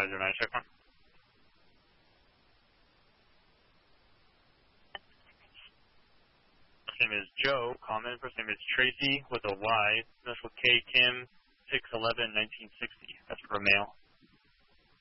509, check one. First name is Joe, common. First name is Tracy with a Y. Initial K, Kim, 6/11/1960. That's for a male.